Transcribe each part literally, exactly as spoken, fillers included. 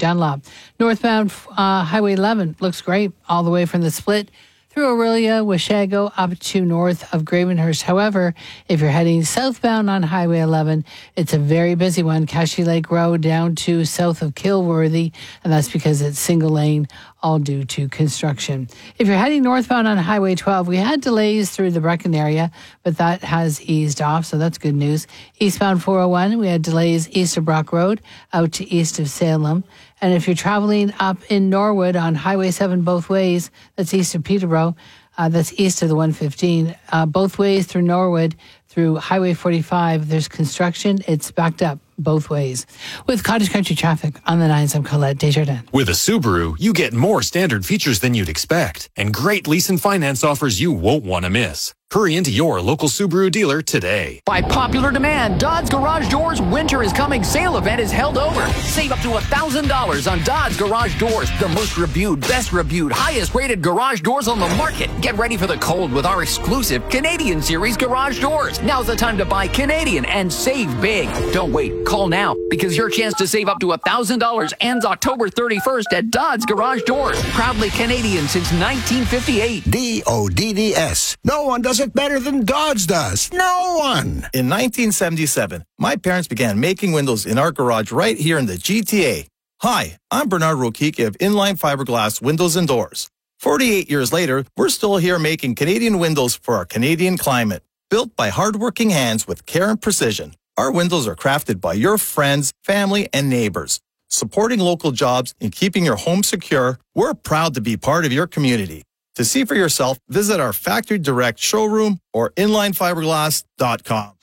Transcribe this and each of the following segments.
Dunlop. Northbound uh, Highway eleven looks great all the way from the Split through Aurelia, Washago, up to north of Gravenhurst. However, if you're heading southbound on Highway eleven, it's a very busy one. Cashy Lake Road down to south of Kilworthy, and that's because it's single lane, all due to construction. If you're heading northbound on Highway twelve, we had delays through the Brecon area, but that has eased off, so that's good news. Eastbound four oh one, we had delays east of Brock Road, out to east of Salem. And if you're traveling up in Norwood on Highway seven both ways, that's east of Peterborough, uh, that's east of the one fifteen, uh, both ways through Norwood, through Highway forty-five, there's construction. It's backed up both ways. With Cottage Country traffic on the nines, I'm Colette Desjardins. With a Subaru, you get more standard features than you'd expect and great lease and finance offers you won't want to miss. Hurry into your local Subaru dealer today. By popular demand, Dodds Garage Doors Winter is Coming sale event is held over. Save up to one thousand dollars on Dodds Garage Doors, the most reviewed, best reviewed, highest rated garage doors on the market. Get ready for the cold with our exclusive Canadian Series garage doors. Now's the time to buy Canadian and save big. Don't wait. Call now because your chance to save up to one thousand dollars ends October thirty-first at Dodds Garage Doors. Proudly Canadian since nineteen fifty-eight. D O D D S. No one does it better than Dodds does. No one. In nineteen seventy-seven, my parents began making windows in our garage right here in the G T A. Hi, I'm Bernard Rokiki of Inline Fiberglass Windows and Doors. forty-eight years later, we're still here making Canadian windows for our Canadian climate. Built by hardworking hands with care and precision, our windows are crafted by your friends, family, and neighbors. Supporting local jobs and keeping your home secure, we're proud to be part of your community. To see for yourself, visit our Factory Direct showroom or inline fiberglass dot com.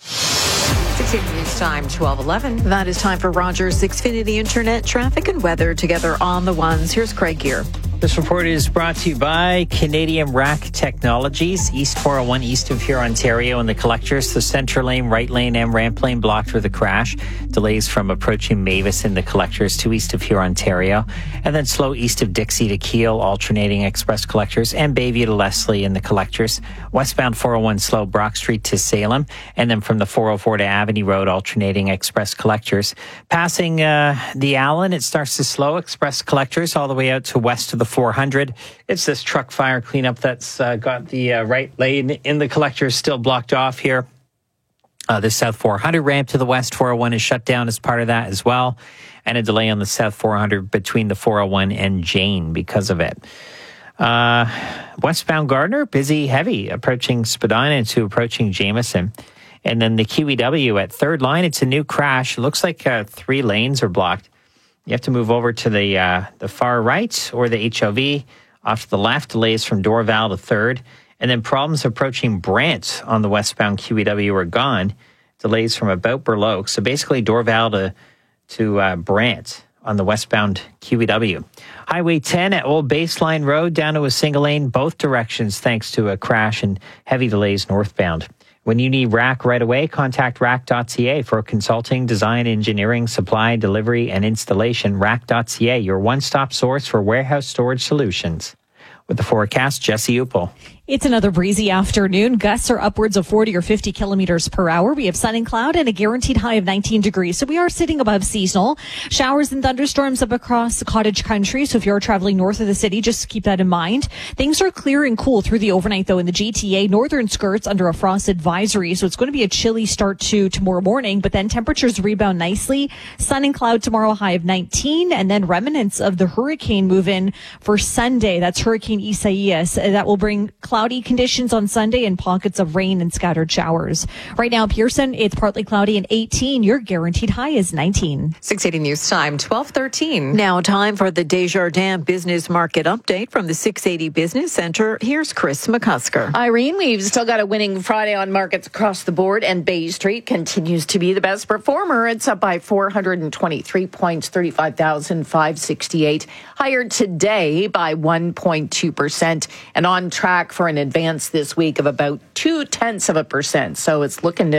six eighty News Time, twelve eleven. That is time for Rogers Xfinity Internet traffic and weather together on the ones. Here's Craig here. This report is brought to you by Canadian Rack Technologies, East four oh one east of here, Ontario, and the collectors. The center lane, right lane, and ramp lane blocked for the crash. Delays from approaching Mavis in the collectors to east of here, Ontario. And then slow east of Dixie to Kiel, alternating express collectors, and Bayview to Leslie in the collectors. Westbound four oh one slow Brock Street to Salem. And then from the four oh four to Avenue Road, alternating express collectors. Passing uh, the Allen, it starts to slow express collectors all the way out to west of the four hundred. It's this truck fire cleanup that's uh, got the uh, right lane in the collectors still blocked off here. Uh, the South four hundred ramp to the West four oh one is shut down as part of that as well. And a delay on the South four hundred between the four oh one and Jane because of it. Uh, westbound Gardner, busy, heavy, approaching Spadina to approaching Jameson. And then the Q E W at third line, it's a new crash. It looks like uh, three lanes are blocked. You have to move over to the uh, the far right or the H O V. Off to the left, delays from Dorval to third. And then problems approaching Brant on the westbound Q E W are gone. Delays from about Burloak. So basically Dorval to, to uh, Brant on the westbound Q E W. Highway ten at Old Baseline Road down to a single lane both directions thanks to a crash and heavy delays northbound. When you need Rack right away, contact rack dot c a for consulting, design, engineering, supply, delivery, and installation. rack dot c a, your one-stop source for warehouse storage solutions. With the forecast, Jesse Upel. It's another breezy afternoon. Gusts are upwards of forty or fifty kilometers per hour. We have sun and cloud and a guaranteed high of nineteen degrees. So we are sitting above seasonal. Showers and thunderstorms up across the cottage country. So if you're traveling north of the city, just keep that in mind. Things are clear and cool through the overnight, though, in the G T A. Northern skirts under a frost advisory. So it's going to be a chilly start to tomorrow morning, but then temperatures rebound nicely. Sun and cloud tomorrow, high of nineteen. And then remnants of the hurricane move in for Sunday. That's Hurricane Isaias. That will bring clouds. Cloudy conditions on Sunday and pockets of rain and scattered showers. Right now, Pearson, it's partly cloudy and eighteen. Your guaranteed high is nineteen. six eighty News Time, twelve thirteen. Now time for the Desjardins Business Market Update from the six eighty Business Center. Here's Chris McCusker. Irene, we've still got a winning Friday on markets across the board, and Bay Street continues to be the best performer. It's up by four hundred twenty-three points, thirty-five thousand five hundred sixty-eight. Higher today by one point two percent and on track for an advance this week of about two tenths of a percent. So it's looking to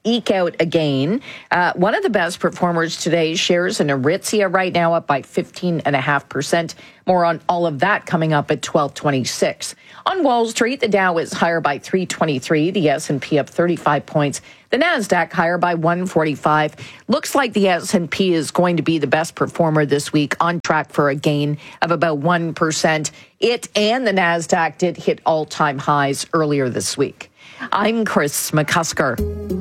eke out a gain. Uh, one of the best performers today, shares in Aritzia right now up by fifteen point five percent. More on all of that coming up at twelve twenty-six. On Wall Street, the Dow is higher by three twenty-three, the S and P up thirty-five points, the Nasdaq higher by one forty-five. Looks like the S and P is going to be the best performer this week, on track for a gain of about one percent. It and the Nasdaq did hit all-time highs earlier this week. I'm Chris McCusker.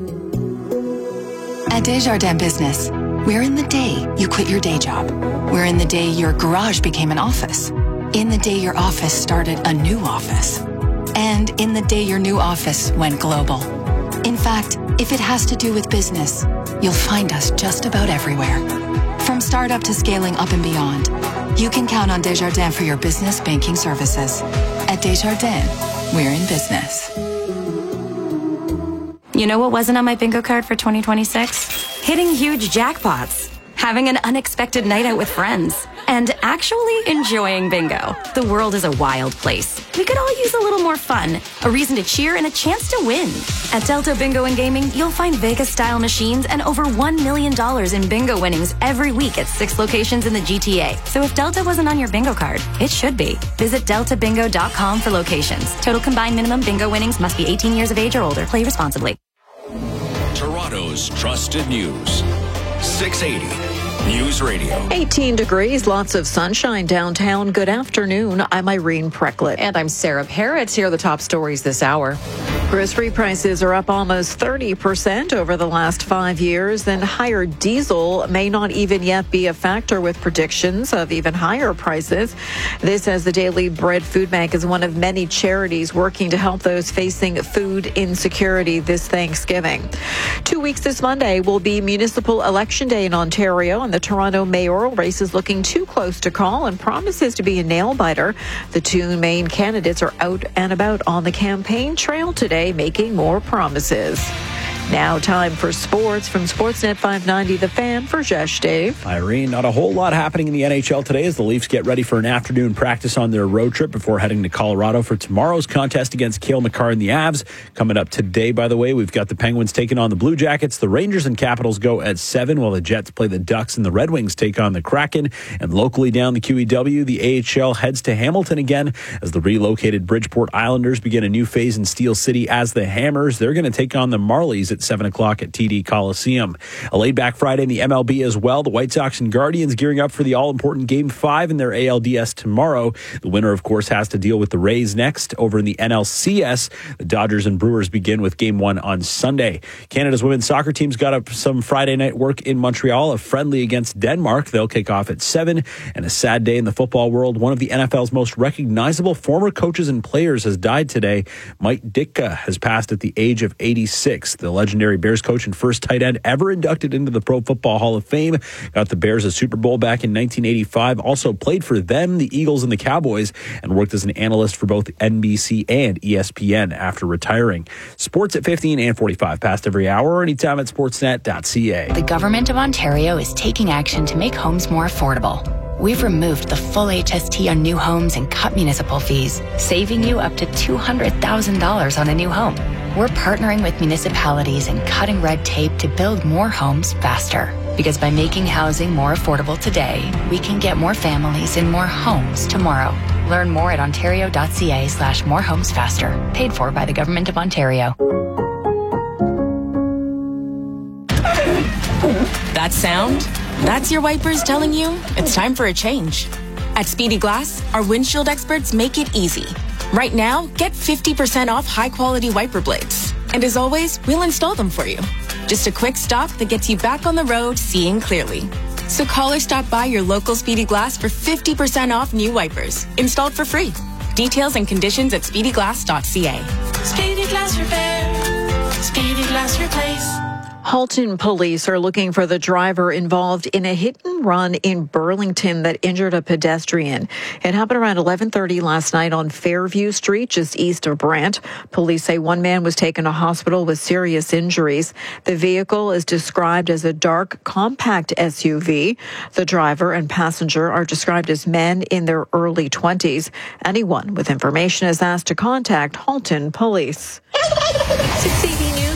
At Desjardins Business, we're in the day you quit your day job. We're in the day your garage became an office. In the day your office started a new office. And in the day your new office went global. In fact, if it has to do with business, you'll find us just about everywhere. From startup to scaling up and beyond, you can count on Desjardins for your business banking services. At Desjardins, we're in business. You know what wasn't on my bingo card for twenty twenty-six? Hitting huge jackpots, having an unexpected night out with friends, and actually enjoying bingo. The world is a wild place. We could all use a little more fun, a reason to cheer, and a chance to win. At Delta Bingo and Gaming, you'll find Vegas-style machines and over one million dollars in bingo winnings every week at six locations in the G T A. So if Delta wasn't on your bingo card, it should be. Visit delta bingo dot com for locations. Total combined minimum bingo winnings must be eighteen years of age or older. Play responsibly. Toronto's trusted news. six eighty News Radio. eighteen degrees, lots of sunshine downtown. Good afternoon. I'm Irene Precklett. And I'm Sarah Parrott. Here are the top stories this hour. Grocery prices are up almost thirty percent over the last five years. Then higher diesel may not even yet be a factor, with predictions of even higher prices. This, as the Daily Bread Food Bank is one of many charities working to help those facing food insecurity this Thanksgiving. Two weeks this Monday will be municipal election day in Ontario, and the Toronto mayoral race is looking too close to call and promises to be a nail-biter. The two main candidates are out and about on the campaign trail today, making more promises. Now time for sports from Sportsnet five ninety The Fan. For Jesh Dave. Irene, not a whole lot happening in the N H L today as the Leafs get ready for an afternoon practice on their road trip before heading to Colorado for tomorrow's contest against Cale Makar and the Avs. Coming up today, by the way, we've got the Penguins taking on the Blue Jackets. The Rangers and Capitals go at seven, while the Jets play the Ducks and the Red Wings take on the Kraken. And locally down the Q E W, the A H L heads to Hamilton again as the relocated Bridgeport Islanders begin a new phase in Steel City as the Hammers. They're going to take on the Marlies at seven o'clock at T D Coliseum. A laid-back Friday in the M L B as well. The White Sox and Guardians gearing up for the all-important Game five in their A L D S tomorrow. The winner, of course, has to deal with the Rays next. Over in the N L C S, the Dodgers and Brewers begin with Game one on Sunday. Canada's women's soccer team's got up some Friday night work in Montreal, a friendly against Denmark. They'll kick off at seven. And a sad day in the football world. One of the N F L's most recognizable former coaches and players has died today. Mike Ditka has passed at the age of eighty-six. The legendary Bears coach and first tight end ever inducted into the Pro Football Hall of Fame. Got the Bears a Super Bowl back in nineteen eighty-five. Also played for them, the Eagles and the Cowboys, and worked as an analyst for both N B C and E S P N after retiring. Sports at fifteen and forty-five past every hour or anytime at sportsnet dot c a. The Government of Ontario is taking action to make homes more affordable. We've removed the full H S T on new homes and cut municipal fees, saving you up to two hundred thousand dollars on a new home. We're partnering with municipalities and cutting red tape to build more homes faster. Because by making housing more affordable today, we can get more families in more homes tomorrow. Learn more at ontario dot c a slash more homes faster. Paid for by the Government of Ontario. That sound? That's your wipers telling you it's time for a change. At Speedy Glass, our windshield experts make it easy. Right now, get fifty percent off high-quality wiper blades. And as always, we'll install them for you. Just a quick stop that gets you back on the road seeing clearly. So call or stop by your local Speedy Glass for fifty percent off new wipers, installed for free. Details and conditions at speedy glass dot c a. Speedy Glass Repair. Speedy Glass Replace. Halton police are looking for the driver involved in a hit and run in Burlington that injured a pedestrian. It happened around eleven thirty last night on Fairview Street, just east of Brant. Police say one man was taken to hospital with serious injuries. The vehicle is described as a dark, compact S U V. The driver and passenger are described as men in their early twenties. Anyone with information is asked to contact Halton Police. six eighty News.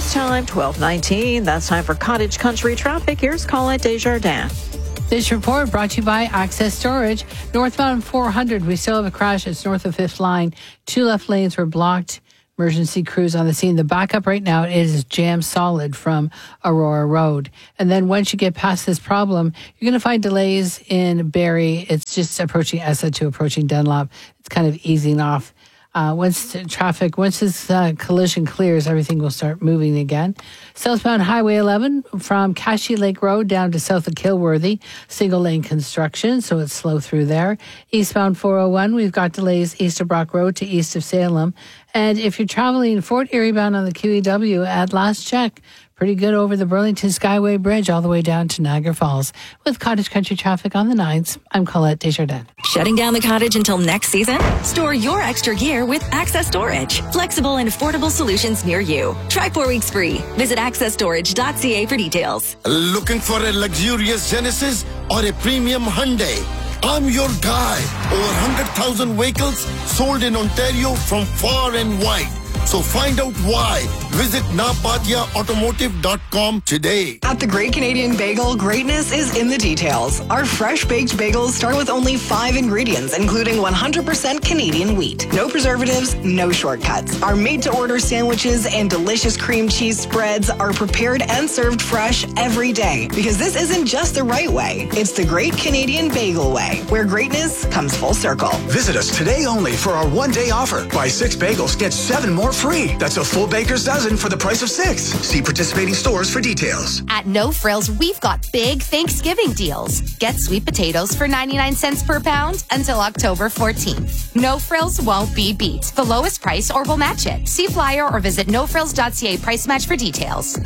News time, twelve nineteen. That's time for Cottage Country traffic. Here's Colette Desjardins. This report brought to you by Access Storage. Northbound four hundred, we still have a crash. It's north of fifth line. Two left lanes were blocked. Emergency crews on the scene. The backup right now is jammed solid from Aurora Road. And then once you get past this problem, you're going to find delays in Barrie. It's just approaching Essa to approaching Dunlop. It's kind of easing off. Uh, once the traffic, once this uh, collision clears, everything will start moving again. Southbound Highway eleven from Cashy Lake Road down to south of Kilworthy, single lane construction, so it's slow through there. Eastbound four oh one, we've got delays east of Brock Road to east of Salem. And if you're traveling Fort Erie bound on the Q E W, at last check, pretty good over the Burlington Skyway Bridge all the way down to Niagara Falls. With Cottage Country traffic on the nines, I'm Colette Desjardins. Shutting down the cottage until next season? Store your extra gear with Access Storage. Flexible and affordable solutions near you. Try four weeks free. Visit access storage dot c a for details. Looking for a luxurious Genesis or a premium Hyundai? I'm your guy. Over one hundred thousand vehicles sold in Ontario from far and wide. So find out why. Visit napatia automotive dot com today. At the Great Canadian Bagel, greatness is in the details. Our fresh baked bagels start with only five ingredients, including one hundred percent Canadian wheat. No preservatives, no shortcuts. Our made-to-order sandwiches and delicious cream cheese spreads are prepared and served fresh every day. Because this isn't just the right way. It's the Great Canadian Bagel way, where greatness comes full circle. Visit us today only for our one-day offer. Buy six bagels, get seven more free. That's a full baker's dozen for the price of six. See participating stores for details. At No Frills, we've got big Thanksgiving deals. Get sweet potatoes for ninety-nine cents per pound until October fourteenth. No Frills won't be beat. The lowest price or we'll match it. See flyer or visit no frills dot c a price match for details.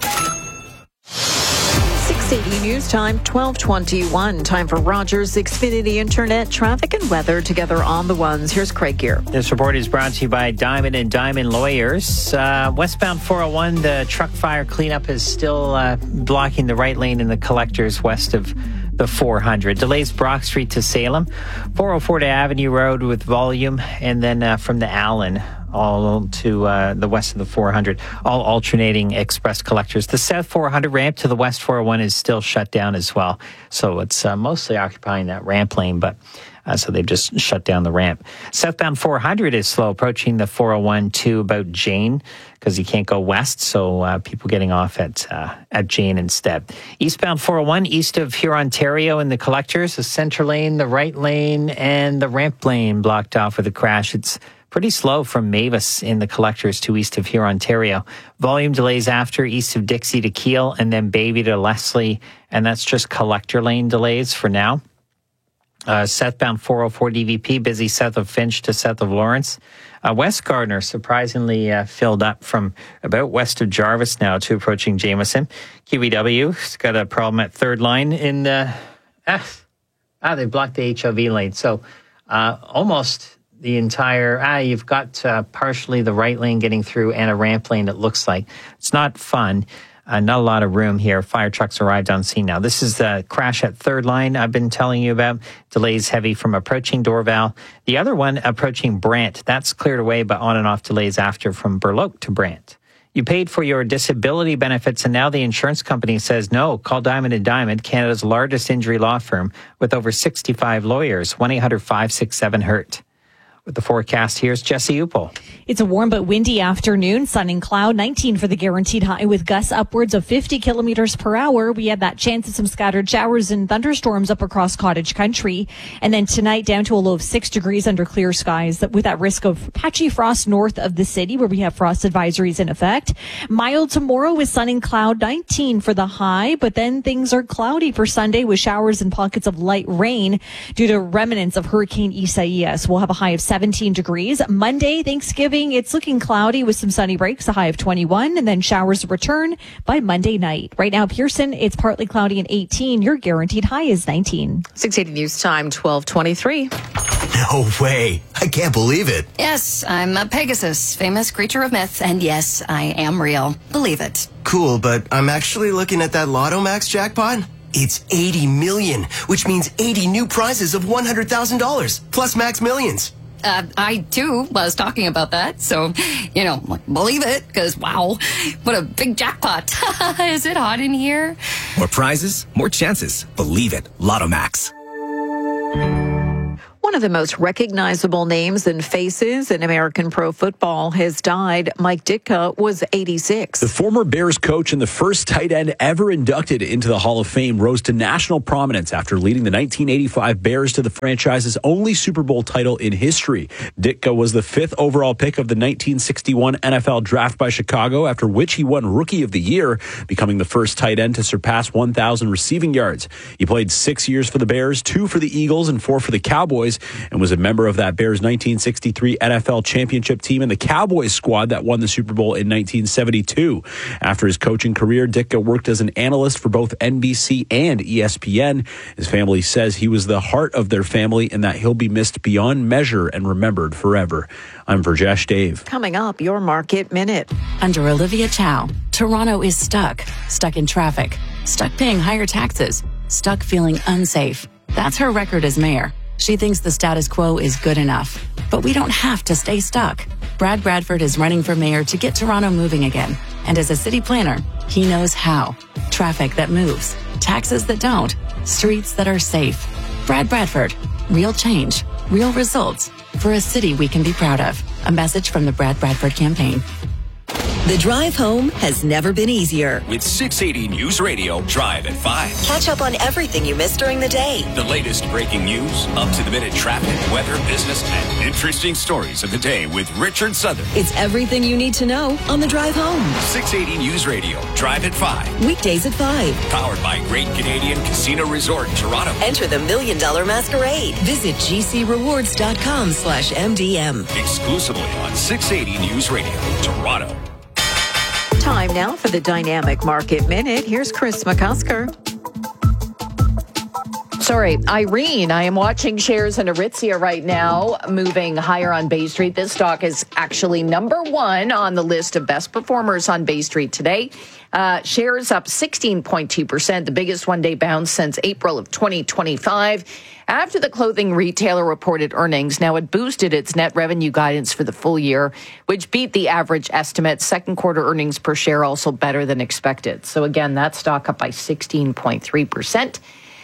six eighty News Time, twelve twenty-one. Time for Rogers Xfinity Internet traffic and weather together on the ones. Here's Craig Gear. This report is brought to you by Diamond and Diamond Lawyers. Uh, westbound four oh one, the truck fire cleanup is still uh, blocking the right lane in the collectors west of the four hundred. Delays Brock Street to Salem, four oh four to Avenue Road with volume, and then uh, from the Allen all to uh, the west of the four hundred, all alternating express collectors. The south four hundred ramp to the west four oh one is still shut down as well. So it's uh, mostly occupying that ramp lane, but uh, so they've just shut down the ramp. Southbound four hundred is slow approaching the four oh one to about Jane because you can't go west, so uh, people getting off at uh, at Jane instead. Eastbound four oh one east of Hurontario in the collectors, the center lane, the right lane, and the ramp lane blocked off with a crash. It's pretty slow from Mavis in the collectors to east of Hurontario. Volume delays after east of Dixie to Kiel and then Baby to Leslie. And that's just collector lane delays for now. Uh, southbound four oh four D V P, busy south of Finch to south of Lawrence. Uh, West Gardner surprisingly uh, filled up from about west of Jarvis now to approaching Jameson. Q E W has got a problem at third line in the... Ah, ah they blocked the H O V lane. So uh, almost... the entire, ah, you've got uh, partially the right lane getting through and a ramp lane, it looks like. It's not fun. Uh, not a lot of room here. Fire trucks arrived on scene now. This is the crash at third line I've been telling you about. Delays heavy from approaching Dorval. The other one approaching Brant. That's cleared away, but on and off delays after from Burloak to Brant. You paid for your disability benefits, and now the insurance company says no. Call Diamond and Diamond, Canada's largest injury law firm with over sixty-five lawyers. one eight hundred five six seven hurt. With the forecast, here's Jesse Upel. It's a warm but windy afternoon. Sun and cloud, nineteen for the guaranteed high with gusts upwards of fifty kilometers per hour. We have that chance of some scattered showers and thunderstorms up across cottage country. And then tonight down to a low of six degrees under clear skies with that risk of patchy frost north of the city where we have frost advisories in effect. Mild tomorrow with sun and cloud, nineteen for the high. But then things are cloudy for Sunday with showers and pockets of light rain due to remnants of Hurricane Isaias. We'll have a high of seventeen degrees. Monday, Thanksgiving, it's looking cloudy with some sunny breaks, a high of twenty-one, and then showers return by Monday night. Right now, Pearson, it's partly cloudy and eighteen. Your guaranteed high is nineteen. six eighty News Time, twelve twenty-three. No way. I can't believe it. Yes, I'm a Pegasus, famous creature of myth, and yes, I am real. Believe it. Cool, but I'm actually looking at that Lotto Max jackpot. It's eighty million, which means eighty new prizes of one hundred thousand dollars, plus Max Millions. uh, I too was talking about that. So, you know, believe it, because wow, what a big jackpot. Is it hot in here? More prizes, more chances. Believe it. Lotto Max. One of the most recognizable names and faces in American pro football has died. Mike Ditka was eighty-six. The former Bears coach and the first tight end ever inducted into the Hall of Fame rose to national prominence after leading the nineteen eighty-five Bears to the franchise's only Super Bowl title in history. Ditka was the fifth overall pick of the nineteen sixty-one N F L draft by Chicago, after which he won Rookie of the Year, becoming the first tight end to surpass one thousand receiving yards. He played six years for the Bears, two for the Eagles, and four for the Cowboys, and was a member of that Bears nineteen sixty-three N F L championship team and the Cowboys squad that won the Super Bowl in nineteen seventy-two. After his coaching career, Ditka worked as an analyst for both N B C and E S P N. His family says he was the heart of their family and that he'll be missed beyond measure and remembered forever. I'm Virjesh Dave. Coming up, your Market Minute. Under Olivia Chow, Toronto is stuck. Stuck in traffic. Stuck paying higher taxes. Stuck feeling unsafe. That's her record as mayor. She thinks the status quo is good enough. But we don't have to stay stuck. Brad Bradford is running for mayor to get Toronto moving again. And as a city planner, he knows how. Traffic that moves. Taxes that don't. Streets that are safe. Brad Bradford. Real change. Real results. For a city we can be proud of. A message from the Brad Bradford campaign. The drive home has never been easier. With six eighty News Radio, Drive at five. Catch up on everything you missed during the day. The latest breaking news, up-to-the-minute traffic, weather, business, and interesting stories of the day with Richard Southern. It's everything you need to know on the drive home. six eighty News Radio, Drive at five. Weekdays at five. Powered by Great Canadian Casino Resort, Toronto. Enter the Million Dollar Masquerade. Visit gcrewards.com slash MDM. Exclusively on six eighty News Radio, Toronto. Time now for the Dynamic Market Minute. Here's Chris McCusker. Sorry, Irene, I am watching shares in Aritzia right now, moving higher on Bay Street. This stock is actually number one on the list of best performers on Bay Street today. Uh, shares up sixteen point two percent, the biggest one-day bounce since April of twenty twenty-five. After the clothing retailer reported earnings, now it boosted its net revenue guidance for the full year, which beat the average estimate. Second quarter earnings per share also better than expected. So again, that stock up by sixteen point three percent.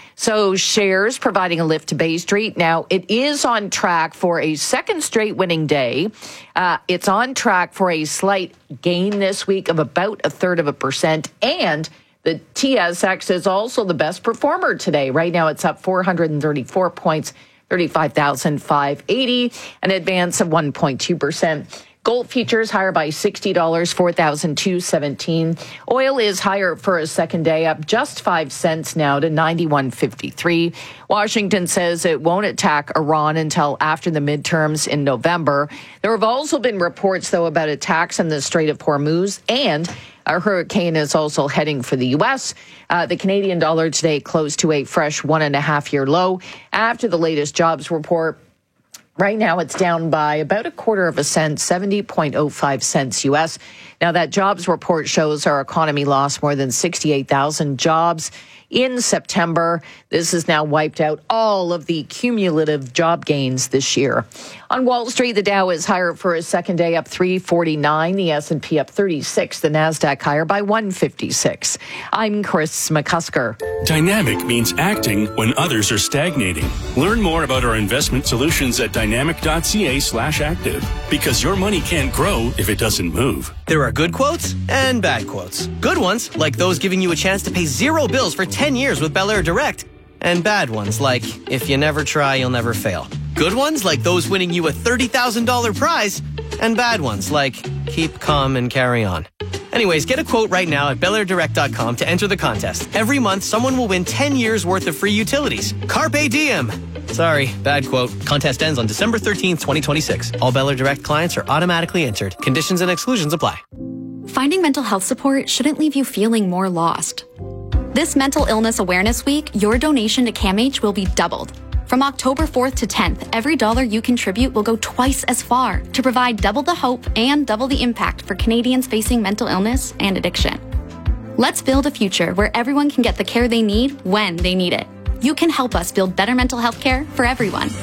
So shares providing a lift to Bay Street. Now, it is on track for a second straight winning day. Uh, it's on track for a slight gain this week of about a third of a percent. And the T S X is also the best performer today. Right now, it's up four hundred thirty-four points, thirty-five thousand five hundred eighty, an advance of one point two percent. Gold futures higher by sixty dollars, four thousand two hundred seventeen dollars. Oil is higher for a second day, up just five cents now to ninety-one fifty-three. Washington says it won't attack Iran until after the midterms in November. There have also been reports, though, about attacks in the Strait of Hormuz, and a hurricane is also heading for the U S. Uh, the Canadian dollar today closed to a fresh one and a half year low after the latest jobs report. Right now, it's down by about a quarter of a cent, seventy point oh five cents U S. Now, that jobs report shows our economy lost more than sixty-eight thousand jobs in September. This has now wiped out all of the cumulative job gains this year. On Wall Street, the Dow is higher for a second day, up three forty-nine. The S and P up thirty-six. The Nasdaq higher by one fifty-six. I'm Chris McCusker. Dynamic means acting when others are stagnating. Learn more about our investment solutions at dynamic.ca slash active, because your money can't grow if it doesn't move. There are good quotes and bad quotes. Good ones, like those giving you a chance to pay zero bills for ten years with Bel Air Direct. And bad ones, like, if you never try, you'll never fail. Good ones, like those winning you a thirty thousand dollars prize. And bad ones, like, keep calm and carry on. Anyways, get a quote right now at bel air direct dot com to enter the contest. Every month, someone will win ten years worth of free utilities. Carpe diem. Sorry, bad quote. Contest ends on December thirteenth, twenty twenty-six. All Bel Air Direct clients are automatically entered. Conditions and exclusions apply. Finding mental health support shouldn't leave you feeling more lost. This Mental Illness Awareness Week, your donation to CAMH will be doubled. From October fourth to tenth, every dollar you contribute will go twice as far to provide double the hope and double the impact for Canadians facing mental illness and addiction. Let's build a future where everyone can get the care they need when they need it. You can help us build better mental health care for everyone.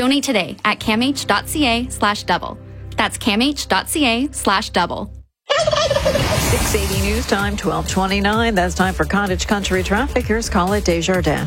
Donate today at camh.ca slash double. That's camh.ca slash double. six eighty News Time, twelve twenty-nine. That's time for Cottage Country traffic. Here's Colette Desjardins.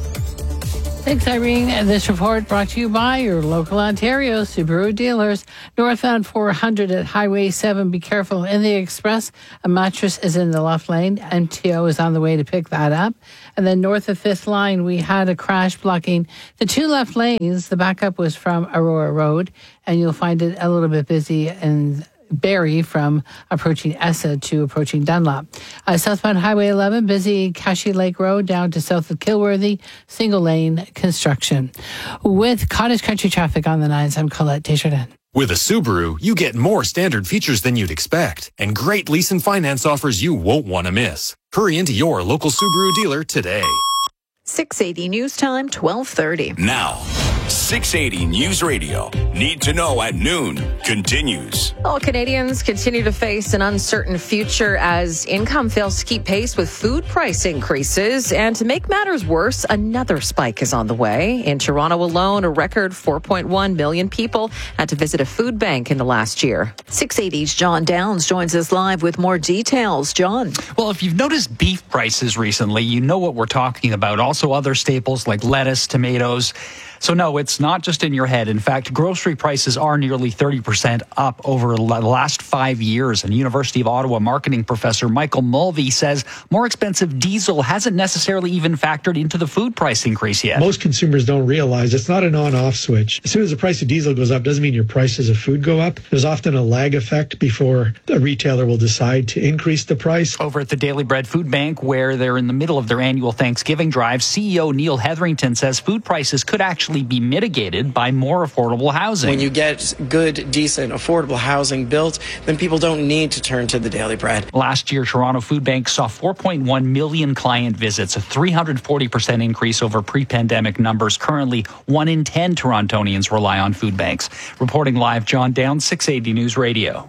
Thanks, Irene. And this report brought to you by your local Ontario Subaru dealers. Northbound four hundred at Highway seven. Be careful in the express. A mattress is in the left lane. M T O is on the way to pick that up. And then north of fifth line, we had a crash blocking the two left lanes. The backup was from Aurora Road, and you'll find it a little bit busy in Barrie from approaching Essa to approaching Dunlop. Uh, southbound Highway eleven, busy Cashy Lake Road down to south of Kilworthy, single lane construction. With Cottage Country traffic on the nines, I'm Colette Desjardins. With a Subaru, you get more standard features than you'd expect and great lease and finance offers you won't want to miss. Hurry into your local Subaru dealer today. six eighty News Time, twelve thirty. Now, six eighty News Radio. Need to know at noon continues. All Canadians continue to face an uncertain future as income fails to keep pace with food price increases. And to make matters worse, another spike is on the way. In Toronto alone, a record four point one million people had to visit a food bank in the last year. six eighty's John Downs joins us live with more details. John. Well, if you've noticed beef prices recently, you know what we're talking about. Also other staples like lettuce, tomatoes. So no, it's not just in your head. In fact, grocery prices are nearly thirty percent up over the last five years. And University of Ottawa marketing professor Michael Mulvey says more expensive diesel hasn't necessarily even factored into the food price increase yet. Most consumers don't realize it's not an on-off switch. As soon as the price of diesel goes up, doesn't mean your prices of food go up. There's often a lag effect before the retailer will decide to increase the price. Over at the Daily Bread Food Bank, where they're in the middle of their annual Thanksgiving drive, C E O Neil Hetherington says food prices could actually be mitigated by more affordable housing. When you get good, decent, affordable housing built, then people don't need to turn to the Daily Bread. Last year, Toronto Food Bank saw four point one million client visits, a three hundred forty percent increase over pre-pandemic numbers. Currently, one in ten Torontonians rely on food banks. Reporting live, John Downs, six eighty News Radio.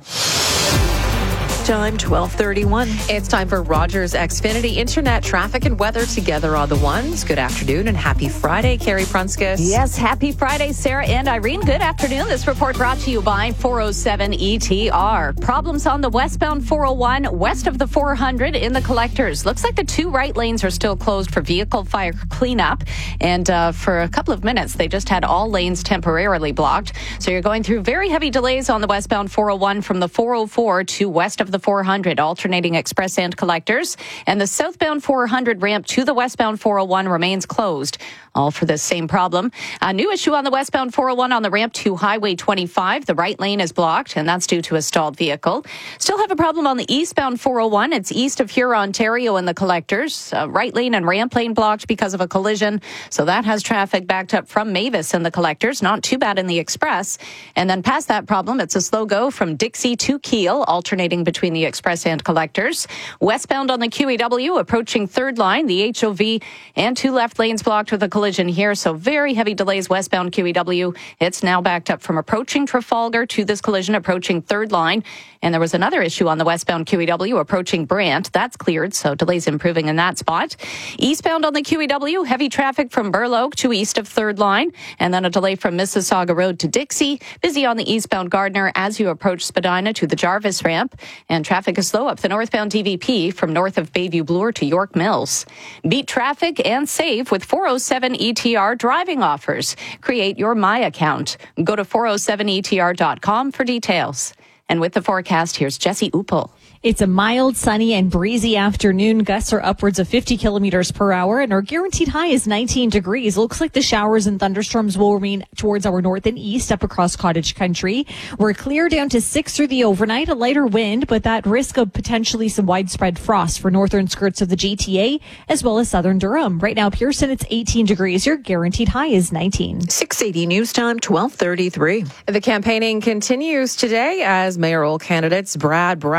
Time, twelve thirty-one. It's time for Rogers Xfinity Internet traffic and weather together on the ones. Good afternoon and happy Friday, Carrie Prunskis. Yes, happy Friday, Sarah and Irene. Good afternoon. This report brought to you by four oh seven E T R. Problems on the westbound four oh one, west of the four hundred in the collectors. Looks like the two right lanes are still closed for vehicle fire cleanup. And uh, for a couple of minutes, they just had all lanes temporarily blocked. So you're going through very heavy delays on the westbound four oh one from the four oh four to west of the four hundred, alternating express and collectors. And the southbound four hundred ramp to the westbound four oh one remains closed, all for this same problem. A new issue on the westbound four oh one on the ramp to Highway twenty-five. The right lane is blocked, and that's due to a stalled vehicle. Still have a problem on the eastbound four oh one. It's east of Huron, Ontario in the collectors. Uh, right lane and ramp lane blocked because of a collision. So that has traffic backed up from Mavis in the collectors. Not too bad in the express. And then past that problem, it's a slow go from Dixie to Kiel, alternating between the express and collectors. Westbound on the Q E W, approaching third line, the H O V and two left lanes blocked with a collision here. So very heavy delays westbound Q E W. It's now backed up from approaching Trafalgar to this collision, approaching third line. And there was another issue on the westbound Q E W approaching Brant. That's cleared, so delays improving in that spot. Eastbound on the Q E W, heavy traffic from Burloak to east of third line. And then a delay from Mississauga Road to Dixie. Busy on the eastbound Gardner as you approach Spadina to the Jarvis ramp. And traffic is slow up the northbound D V P from north of Bayview Bloor to York Mills. Beat traffic and save with four oh seven E T R driving offers. Create your My account. Go to four oh seven E T R dot com for details. And with the forecast, here's Jesse Uppel. It's a mild, sunny, and breezy afternoon. Gusts are upwards of fifty kilometers per hour, and our guaranteed high is nineteen degrees. Looks like the showers and thunderstorms will remain towards our north and east up across Cottage Country. We're clear down to six through the overnight, a lighter wind, but that risk of potentially some widespread frost for northern skirts of the G T A, as well as southern Durham. Right now, Pearson, it's eighteen degrees. Your guaranteed high is nineteen. six eighty News Time, twelve thirty-three. The campaigning continues today as mayoral candidates Brad Bradford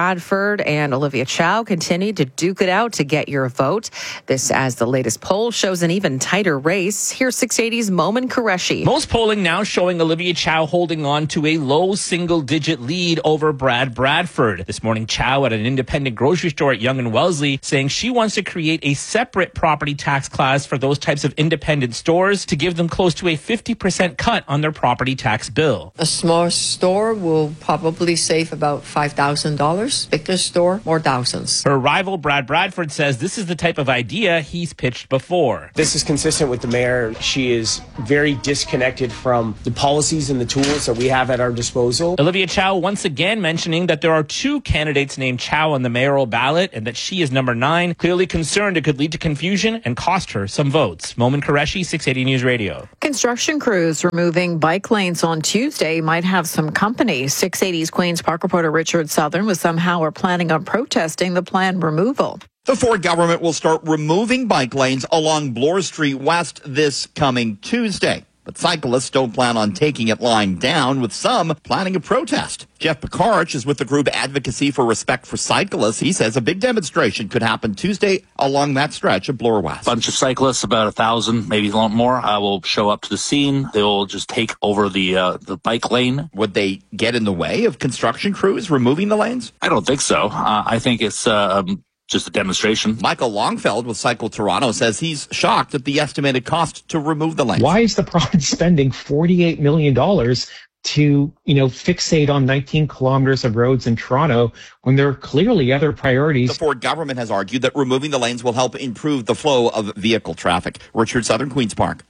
Bernard and Olivia Chow continue to duke it out to get your vote. This as the latest poll shows an even tighter race. Here's six eighty's Momin Qureshi. Most polling now showing Olivia Chow holding on to a low single-digit lead over Brad Bradford. This morning, Chow at an independent grocery store at Yonge and Wellesley saying she wants to create a separate property tax class for those types of independent stores to give them close to a fifty percent cut on their property tax bill. A small store will probably save about five thousand dollars. Bigger store, more thousands. Her rival, Brad Bradford, says this is the type of idea he's pitched before. This is consistent with the mayor. She is very disconnected from the policies and the tools that we have at our disposal. Olivia Chow once again mentioning that there are two candidates named Chow on the mayoral ballot and that she is number nine, clearly concerned it could lead to confusion and cost her some votes. Momin Qureshi, six eighty News Radio. Construction crews removing bike lanes on Tuesday might have some company. six eighty's Queen's Park reporter Richard Southern was somehow are planning on protesting the planned removal. The Ford government will start removing bike lanes along Bloor Street West this coming Tuesday. But cyclists don't plan on taking it lying down, with some planning a protest. Jeff Picarch is with the group Advocacy for Respect for Cyclists. He says a big demonstration could happen Tuesday along that stretch of Bloor West. A bunch of cyclists, about a thousand, maybe a lot more, uh, will show up to the scene. They will just take over the uh, the bike lane. Would they get in the way of construction crews removing the lanes? I don't think so. Uh, I think it's uh, um, just a demonstration. Michael Longfeld with Cycle Toronto says he's shocked at the estimated cost to remove the lanes. Why is the province spending forty-eight million dollars to, you know, fixate on nineteen kilometers of roads in Toronto when there are clearly other priorities? The Ford government has argued that removing the lanes will help improve the flow of vehicle traffic. Richard Southern, Queen's Park.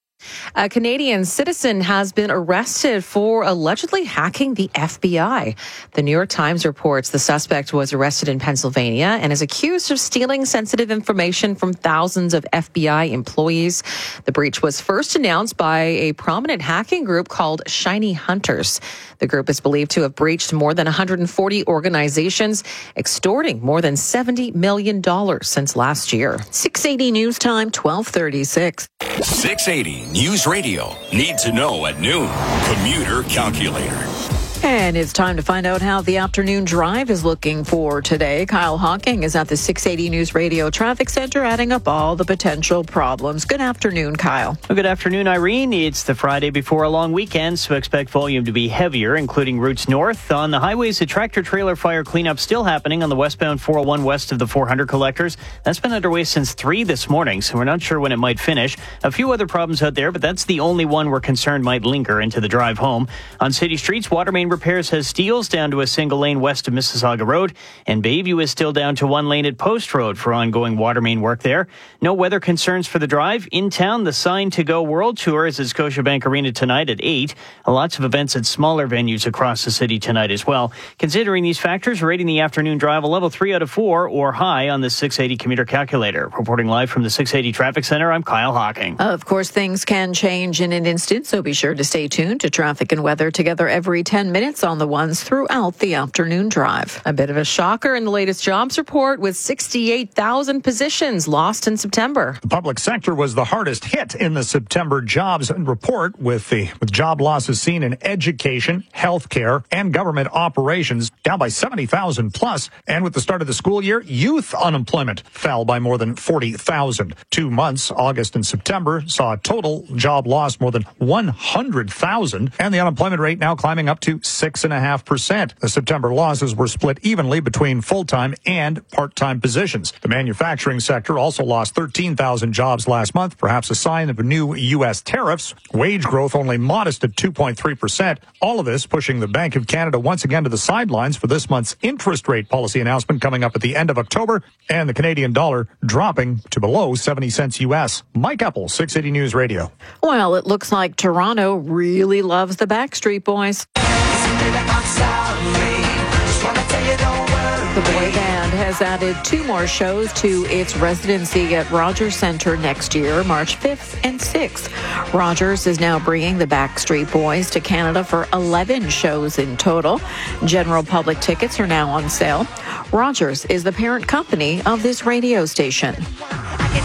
A Canadian citizen has been arrested for allegedly hacking the F B I. The New York Times reports the suspect was arrested in Pennsylvania and is accused of stealing sensitive information from thousands of F B I employees. The breach was first announced by a prominent hacking group called Shiny Hunters. The group is believed to have breached more than one hundred forty organizations, extorting more than seventy million dollars since last year. six eighty News Time, twelve thirty-six. six eighty News Radio. Need to know at noon. Commuter Calculator. And it's time to find out how the afternoon drive is looking for today. Kyle Hawking is at the six eighty News Radio Traffic Center, adding up all the potential problems. Good afternoon, Kyle. Well, good afternoon, Irene. It's the Friday before a long weekend, so expect volume to be heavier, including routes north. On the highways, a tractor-trailer fire cleanup still happening on the westbound four oh one west of the four hundred collectors. That's been underway since three this morning, so we're not sure when it might finish. A few other problems out there, but that's the only one we're concerned might linger into the drive home. On city streets, water main repairs has Steeles down to a single lane west of Mississauga Road, and Bayview is still down to one lane at Post Road for ongoing water main work there. No weather concerns for the drive. In town, the Sign to Go World Tour is at Scotiabank Arena tonight at eight. Lots of events at smaller venues across the city tonight as well. Considering these factors, rating the afternoon drive a level three out of four or high on the six eighty commuter calculator. Reporting live from the six eighty Traffic Center, I'm Kyle Hawking. Of course, things can change in an instant, so be sure to stay tuned to traffic and weather together every ten minutes on the ones throughout the afternoon drive. A bit of a shocker in the latest jobs report, with sixty-eight thousand positions lost in September. The public sector was the hardest hit in the September jobs report, with the with job losses seen in education, healthcare, and government operations, down by seventy thousand plus. And with the start of the school year, youth unemployment fell by more than forty thousand. Two months, August and September, saw a total job loss more than one hundred thousand, and the unemployment rate now climbing up to six and a half percent. The September losses were split evenly between full-time and part-time positions. The manufacturing sector also lost thirteen thousand jobs last month, perhaps a sign of new U S tariffs. Wage growth only modest at two point three percent. All of this pushing the Bank of Canada once again to the sidelines for this month's interest rate policy announcement coming up at the end of October, and the Canadian dollar dropping to below seventy cents U S. Mike Apple, six eighty News Radio. Well, it looks like Toronto really loves the Backstreet Boys. The boy band has added two more shows to its residency at Rogers Centre next year, March fifth and sixth. Rogers is now bringing the Backstreet Boys to Canada for eleven shows in total. General public tickets are now on sale. Rogers is the parent company of this radio station.